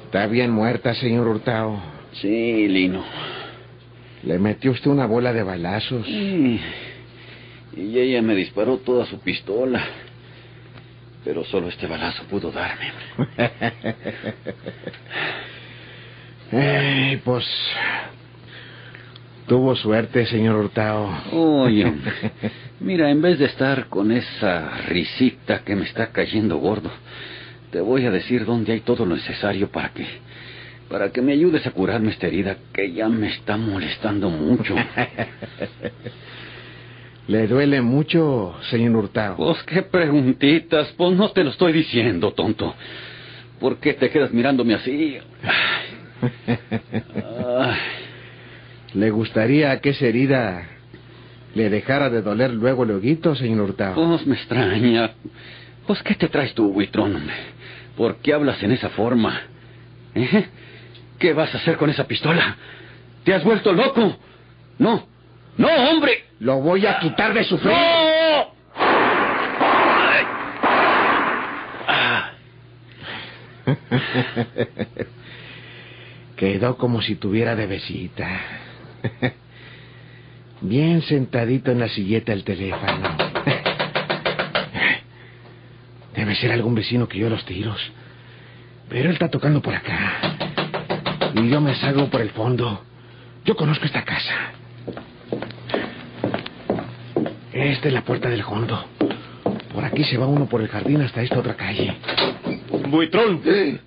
Está bien muerta, señor Hurtado. Sí, Lino. Le metió usted una bola de balazos. Sí. Y ella me disparó toda su pistola. Pero solo este balazo pudo darme. Pues... tuvo suerte, señor Hurtado. Oye, mira, en vez de estar con esa risita que me está cayendo gordo, te voy a decir dónde hay todo lo necesario para que me ayudes a curarme esta herida que ya me está molestando mucho. ¿Le duele mucho, señor Hurtado? Pues qué preguntitas, pues no te lo estoy diciendo, tonto. ¿Por qué te quedas mirándome así? Ay. ¿Le gustaría que esa herida le dejara de doler luego, señor Hurtado? Pues me extraña. Pues ¿qué te traes tú, buitrón? ¿Por qué hablas en esa forma? ¿Eh? ¿Qué vas a hacer con esa pistola? ¿Te has vuelto loco? No, no, hombre. Lo voy a quitar de su frente. ¡No! Quedó como si tuviera de besita. Bien sentadito en la silleta del teléfono. Debe ser algún vecino que oyó los tiros. Pero él está tocando por acá. Y yo me salgo por el fondo. Yo conozco esta casa. Esta es la puerta del fondo. Por aquí se va uno por el jardín hasta esta otra calle. Buitrón.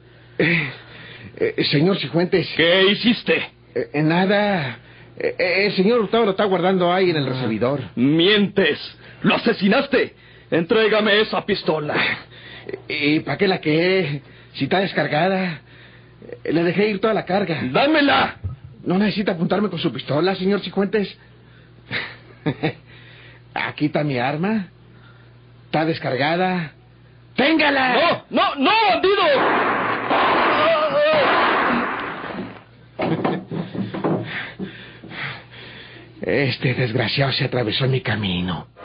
Señor Cifuentes. ¿Qué hiciste? Nada. El señor Hurtado lo está guardando ahí en el recibidor. Mientes. ¡Lo asesinaste! Entrégame esa pistola. ¿Y para qué la que? Si está descargada. Le dejé ir toda la carga. ¡Dámela! ¿No necesita apuntarme con su pistola, señor Cifuentes? Aquí está mi arma. Está descargada. ¡Téngala! ¡No, bandido! Este desgraciado se atravesó en mi camino.